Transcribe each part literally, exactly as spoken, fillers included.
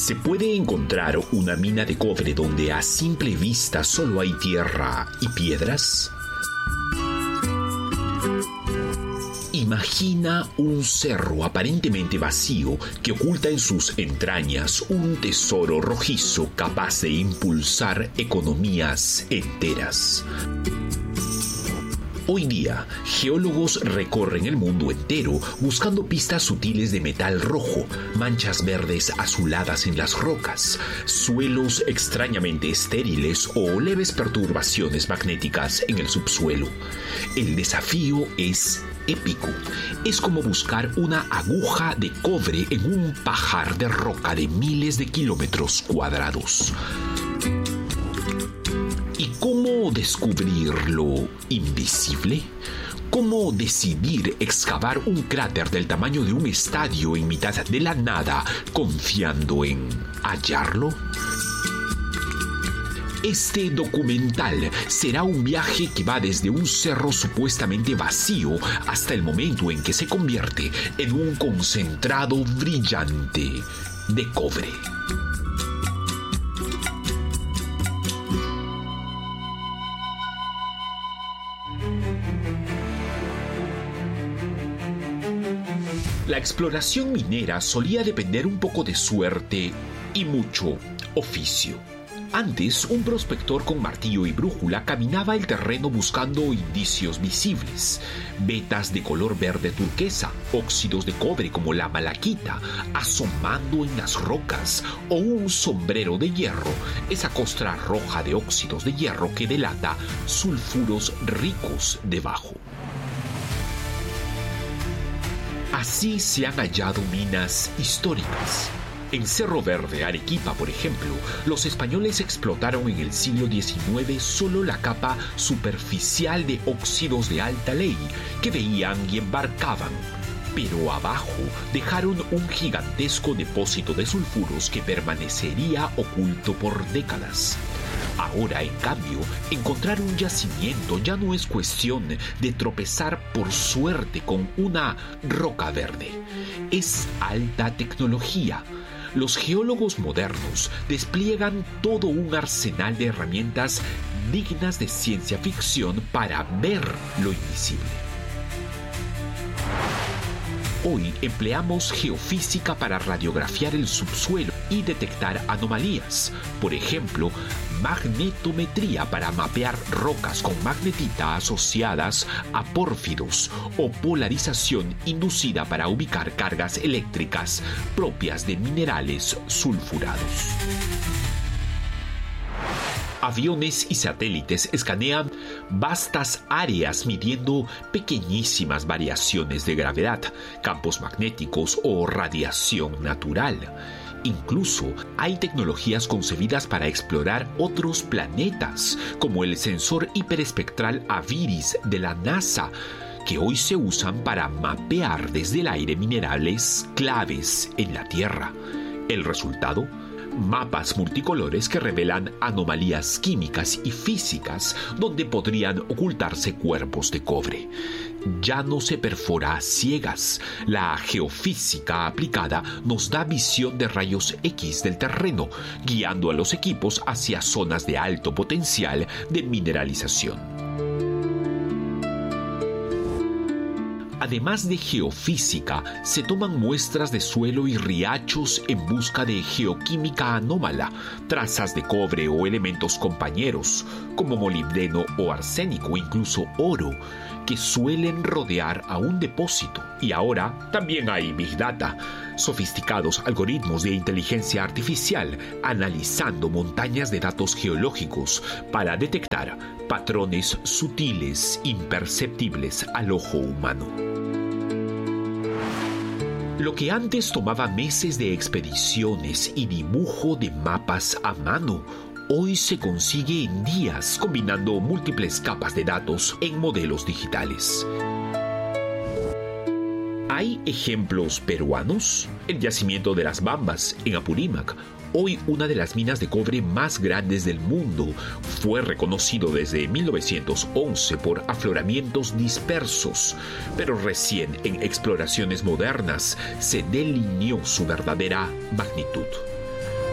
¿Se puede encontrar una mina de cobre donde a simple vista solo hay tierra y piedras? Imagina un cerro aparentemente vacío que oculta en sus entrañas un tesoro rojizo capaz de impulsar economías enteras. Hoy día, geólogos recorren el mundo entero buscando pistas sutiles de metal rojo, manchas verdes azuladas en las rocas, suelos extrañamente estériles o leves perturbaciones magnéticas en el subsuelo. El desafío es épico. Es como buscar una aguja de cobre en un pajar de roca de miles de kilómetros cuadrados. ¿Y cómo descubrir lo invisible? ¿Cómo decidir excavar un cráter del tamaño de un estadio en mitad de la nada, confiando en hallarlo? Este documental será un viaje que va desde un cerro supuestamente vacío hasta el momento en que se convierte en un concentrado brillante de cobre. La exploración minera solía depender un poco de suerte y mucho oficio. Antes, un prospector con martillo y brújula caminaba el terreno buscando indicios visibles, vetas de color verde turquesa, óxidos de cobre como la malaquita, asomando en las rocas, o un sombrero de hierro, esa costra roja de óxidos de hierro que delata sulfuros ricos debajo. Así se han hallado minas históricas. En Cerro Verde, Arequipa, por ejemplo, los españoles explotaron en el siglo diecinueve solo la capa superficial de óxidos de alta ley que veían y embarcaban, pero abajo dejaron un gigantesco depósito de sulfuros que permanecería oculto por décadas. Ahora, en cambio, encontrar un yacimiento ya no es cuestión de tropezar por suerte con una roca verde. Es alta tecnología. Los geólogos modernos despliegan todo un arsenal de herramientas dignas de ciencia ficción para ver lo invisible. Hoy empleamos geofísica para radiografiar el subsuelo y detectar anomalías. Por ejemplo, magnetometría para mapear rocas con magnetita asociadas a pórfidos o polarización inducida para ubicar cargas eléctricas propias de minerales sulfurados. Aviones y satélites escanean vastas áreas midiendo pequeñísimas variaciones de gravedad, campos magnéticos o radiación natural. Incluso hay tecnologías concebidas para explorar otros planetas, como el sensor hiperespectral AVIRIS de la NASA, que hoy se usan para mapear desde el aire minerales claves en la Tierra. El resultado: mapas multicolores que revelan anomalías químicas y físicas donde podrían ocultarse cuerpos de cobre. Ya no se perfora a ciegas. La geofísica aplicada nos da visión de rayos X del terreno, guiando a los equipos hacia zonas de alto potencial de mineralización. Además de geofísica, se toman muestras de suelo y riachos en busca de geoquímica anómala, trazas de cobre o elementos compañeros, como molibdeno o arsénico, incluso oro, que suelen rodear a un depósito. Y ahora también hay Big Data, sofisticados algoritmos de inteligencia artificial analizando montañas de datos geológicos para detectar patrones sutiles imperceptibles al ojo humano. Lo que antes tomaba meses de expediciones y dibujo de mapas a mano, hoy se consigue en días combinando múltiples capas de datos en modelos digitales. ¿Hay ejemplos peruanos? El yacimiento de Las Bambas, en Apurímac, hoy una de las minas de cobre más grandes del mundo, fue reconocido desde mil novecientos once por afloramientos dispersos, pero recién en exploraciones modernas se delineó su verdadera magnitud.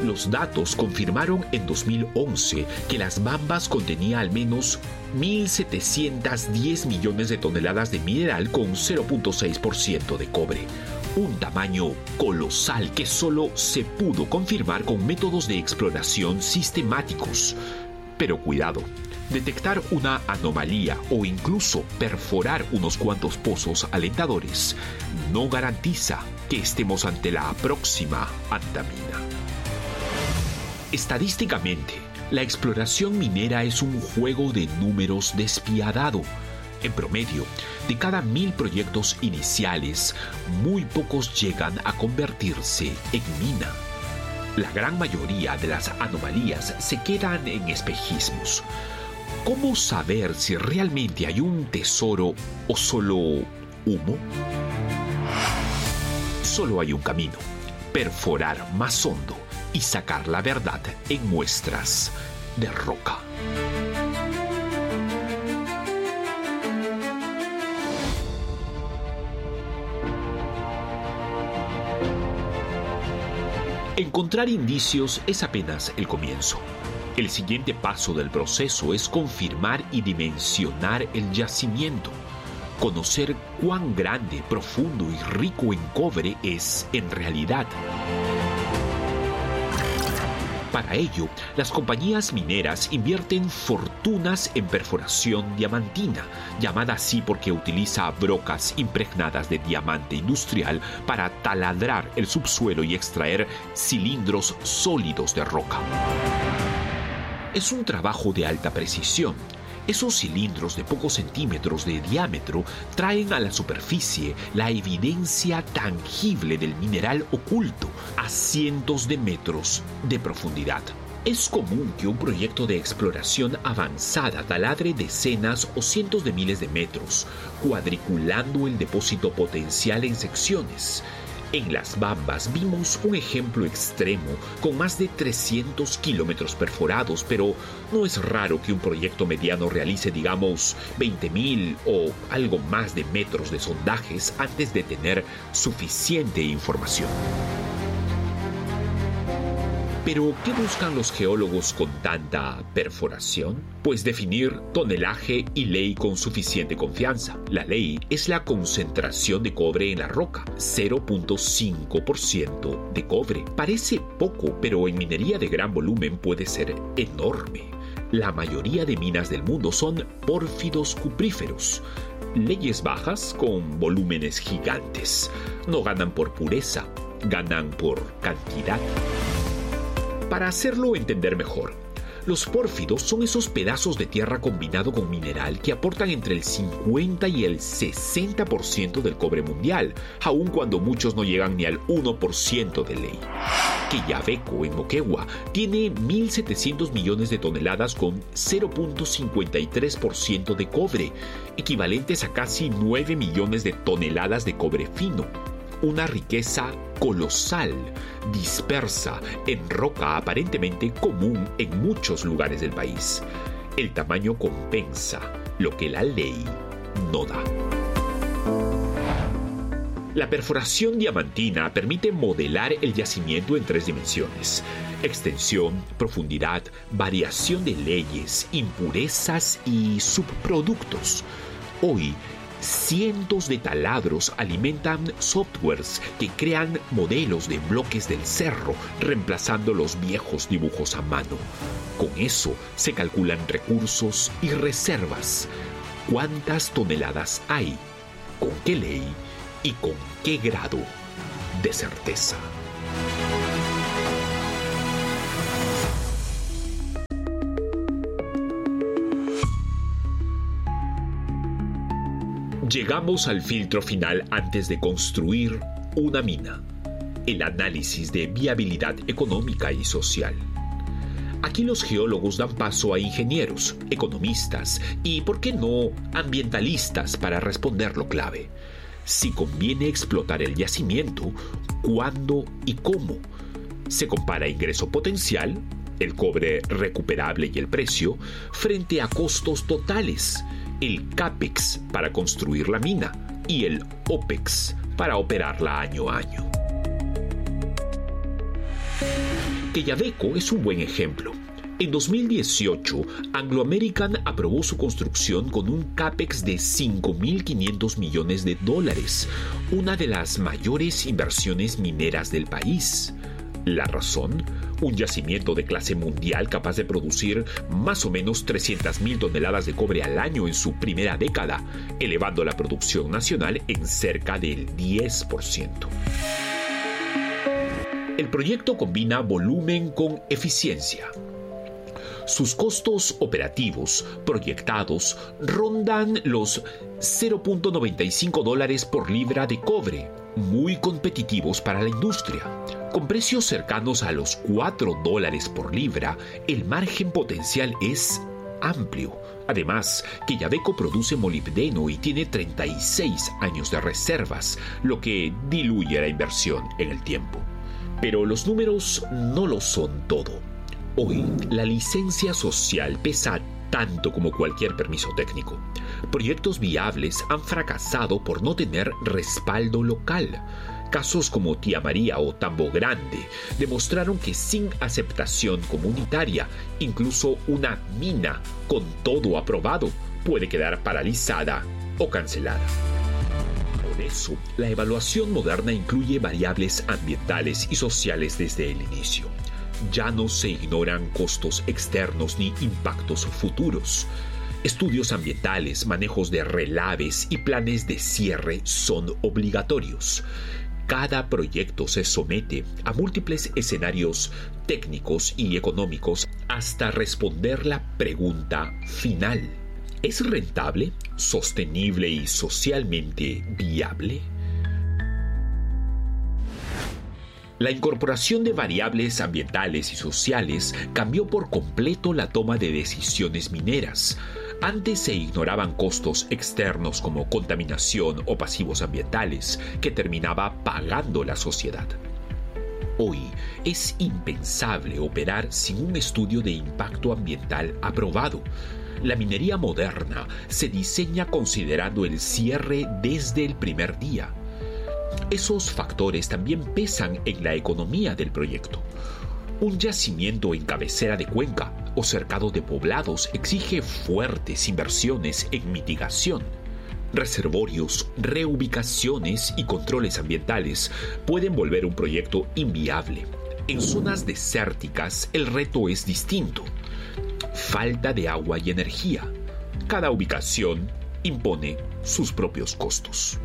los datos confirmaron en dos mil once que las Bambas contenía al menos mil setecientos diez millones de toneladas de mineral con cero punto seis por ciento de cobre. Un tamaño colosal que solo se pudo confirmar con métodos de exploración sistemáticos. Pero cuidado, detectar una anomalía o incluso perforar unos cuantos pozos alentadores no garantiza que estemos ante la próxima antamina. Estadísticamente, la exploración minera es un juego de números despiadado. En promedio, de cada mil proyectos iniciales, muy pocos llegan a convertirse en mina. La gran mayoría de las anomalías se quedan en espejismos. ¿Cómo saber si realmente hay un tesoro o solo humo? Solo hay un camino: perforar más hondo y sacar la verdad en muestras de roca. Encontrar indicios es apenas el comienzo. El siguiente paso del proceso es confirmar y dimensionar el yacimiento, conocer cuán grande, profundo y rico en cobre es en realidad. Para ello, las compañías mineras invierten fortunas en perforación diamantina, llamada así porque utiliza brocas impregnadas de diamante industrial para taladrar el subsuelo y extraer cilindros sólidos de roca. Es un trabajo de alta precisión. Esos cilindros de pocos centímetros de diámetro traen a la superficie la evidencia tangible del mineral oculto a cientos de metros de profundidad. Es común que un proyecto de exploración avanzada taladre decenas o cientos de miles de metros, cuadriculando el depósito potencial en secciones. En las Bambas vimos un ejemplo extremo con más de trescientos kilómetros perforados, pero no es raro que un proyecto mediano realice, digamos, veinte mil o algo más de metros de sondajes antes de tener suficiente información. ¿Pero qué buscan los geólogos con tanta perforación? Pues definir tonelaje y ley con suficiente confianza. La ley es la concentración de cobre en la roca, cero punto cinco por ciento de cobre. Parece poco, pero en minería de gran volumen puede ser enorme. La mayoría de minas del mundo son pórfidos cupríferos. Leyes bajas con volúmenes gigantes. No ganan por pureza, ganan por cantidad. Para hacerlo entender mejor, los pórfidos son esos pedazos de tierra combinado con mineral que aportan entre el cincuenta y el sesenta por ciento del cobre mundial, aun cuando muchos no llegan ni al uno por ciento de ley. Quellaveco, en Moquegua, tiene mil setecientos millones de toneladas con cero punto cincuenta y tres por ciento de cobre, equivalentes a casi nueve millones de toneladas de cobre fino. Una riqueza colosal, dispersa en roca aparentemente común en muchos lugares del país. El tamaño compensa lo que la ley no da. La perforación diamantina permite modelar el yacimiento en tres dimensiones: extensión, profundidad, variación de leyes, impurezas y subproductos. Hoy, cientos de taladros alimentan softwares que crean modelos de bloques del cerro, reemplazando los viejos dibujos a mano. Con eso se calculan recursos y reservas. ¿Cuántas toneladas hay? ¿Con qué ley? ¿Y con qué grado de certeza? Llegamos al filtro final antes de construir una mina: el análisis de viabilidad económica y social. Aquí los geólogos dan paso a ingenieros, economistas y, ¿por qué no?, ambientalistas para responder lo clave. Si conviene explotar el yacimiento, ¿cuándo y cómo? Se compara ingreso potencial, el cobre recuperable y el precio, frente a costos totales, el CAPEX para construir la mina y el OPEX para operarla año a año. Quellaveco es un buen ejemplo. En dos mil dieciocho, Anglo American aprobó su construcción con un CAPEX de cinco mil quinientos millones de dólares, una de las mayores inversiones mineras del país. ¿La razón? Un yacimiento de clase mundial capaz de producir más o menos trescientas mil toneladas de cobre al año en su primera década, elevando la producción nacional en cerca del diez por ciento. El proyecto combina volumen con eficiencia. Sus costos operativos proyectados rondan los cero punto noventa y cinco dólares por libra de cobre, muy competitivos para la industria. Con precios cercanos a los cuatro dólares por libra, el margen potencial es amplio. Además, Quellaveco produce molibdeno y tiene treinta y seis años de reservas, lo que diluye la inversión en el tiempo. Pero los números no lo son todo. Hoy, la licencia social pesa tanto como cualquier permiso técnico. Proyectos viables han fracasado por no tener respaldo local. Casos como Tía María o Tambo Grande demostraron que sin aceptación comunitaria, incluso una mina con todo aprobado puede quedar paralizada o cancelada. Por eso, la evaluación moderna incluye variables ambientales y sociales desde el inicio. Ya no se ignoran costos externos ni impactos futuros. Estudios ambientales, manejos de relaves y planes de cierre son obligatorios. Cada proyecto se somete a múltiples escenarios técnicos y económicos hasta responder la pregunta final: ¿es rentable, sostenible y socialmente viable? La incorporación de variables ambientales y sociales cambió por completo la toma de decisiones mineras. Antes se ignoraban costos externos como contaminación o pasivos ambientales que terminaba pagando la sociedad. Hoy es impensable operar sin un estudio de impacto ambiental aprobado. La minería moderna se diseña considerando el cierre desde el primer día. Esos factores también pesan en la economía del proyecto. Un yacimiento en cabecera de cuenca o cercado de poblados exige fuertes inversiones en mitigación. Reservorios, reubicaciones y controles ambientales pueden volver un proyecto inviable. En zonas desérticas, el reto es distinto. Falta de agua y energía. Cada ubicación impone sus propios costos.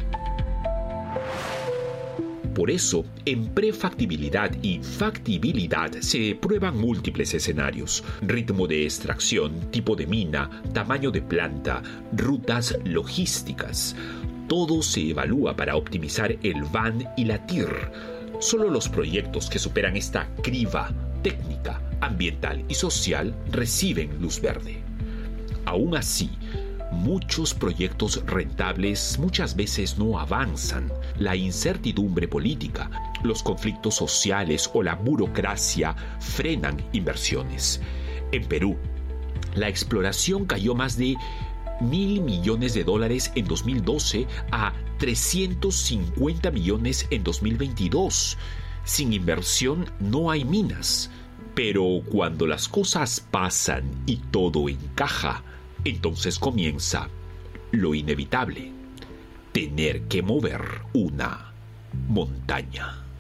Por eso, en prefactibilidad y factibilidad se prueban múltiples escenarios: ritmo de extracción, tipo de mina, tamaño de planta, rutas logísticas. Todo se evalúa para optimizar el V A N y la T I R. Solo los proyectos que superan esta criba técnica, ambiental y social reciben luz verde. Aún así, muchos proyectos rentables muchas veces no avanzan. La incertidumbre política, los conflictos sociales o la burocracia frenan inversiones. En Perú, la exploración cayó más de mil millones de dólares en dos mil doce a trescientos cincuenta millones en dos mil veintidós. Sin inversión no hay minas. Pero cuando las cosas pasan y todo encaja, entonces comienza lo inevitable: tener que mover una montaña.